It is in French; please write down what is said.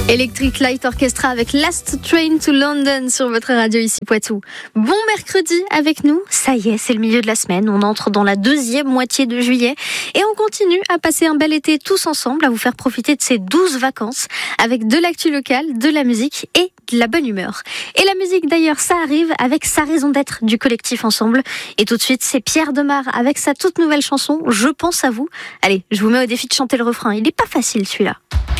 Electric Light Orchestra avec Last Train to London sur votre radio ici Poitou. Bon mercredi avec nous, ça y est, c'est le milieu de la semaine, on entre dans la deuxième moitié de juillet et on continue à passer un bel été tous ensemble, à vous faire profiter de ces 12 vacances avec de l'actu locale, de la musique et de la bonne humeur. Et la musique d'ailleurs, ça arrive avec sa raison d'être du collectif Ensemble. Et tout de suite, c'est Pierre Demar avec sa toute nouvelle chanson, Je pense à vous. Allez, je vous mets au défi de chanter le refrain, il est pas facile celui-là.